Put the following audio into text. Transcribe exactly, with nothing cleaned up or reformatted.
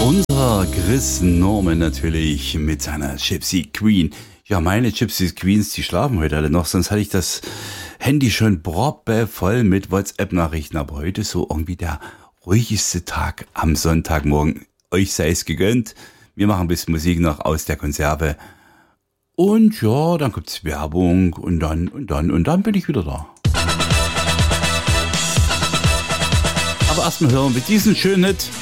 Unser Chris Norman natürlich mit seiner Gypsy Queen. Ja, meine Gypsy Queens, die schlafen heute alle noch, sonst hatte ich das Handy schon proppevoll mit WhatsApp-Nachrichten. Aber heute ist so irgendwie der ruhigste Tag am Sonntagmorgen. Euch sei es gegönnt. Wir machen ein bisschen Musik noch aus der Konserve. Und ja, dann gibt's Werbung und dann, und dann, und dann bin ich wieder da. Aber erstmal hören wir diesen schönen Hit.